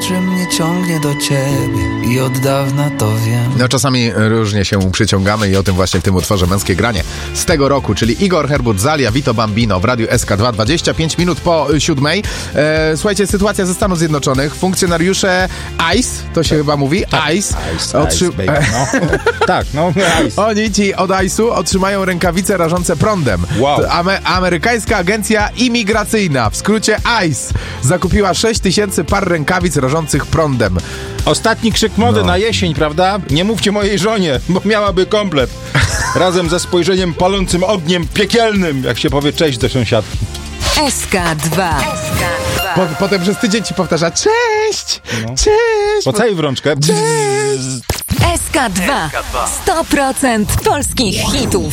że mnie ciągnie do ciebie i od dawna to wiem. No czasami różnie się przyciągamy i o tym właśnie w tym utworze Męskie Granie z tego roku, czyli Igor, Herbut, Zalia, Vito Bambino w Radiu SK2, 25 minut po 7. Słuchajcie, sytuacja ze Stanów Zjednoczonych. Funkcjonariusze ICE, to się chyba mówi, ICE. Oni ci od ICE-u otrzymają rękawice rażące prądem. Wow. Amerykańska Agencja Imigracyjna, w skrócie ICE, zakupiła 6 000 par rękawic rażących prądem. Ostatni krzyk mody na jesień, prawda? Nie mówcie mojej żonie, bo miałaby komplet. Razem ze spojrzeniem palącym ogniem piekielnym, jak się powie cześć do sąsiadki. SK2. Potem przez tydzień ci powtarza cześć, cześć. Pocałuj w rączkę. SK2. 100% polskich hitów.